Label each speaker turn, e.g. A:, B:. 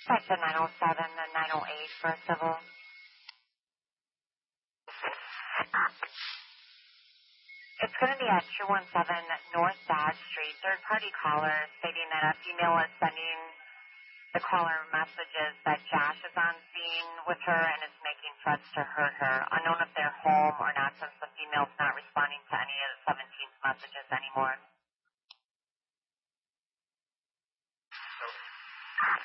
A: That's the 907 and 908 for a civil. It's going to be at 217 North Dodge Street. Third-party caller stating that a female is sending the caller messages that Josh is on scene with her and is making threats to hurt her. Unknown if they're home or not, since the female's not responding to any of the 17th messages anymore.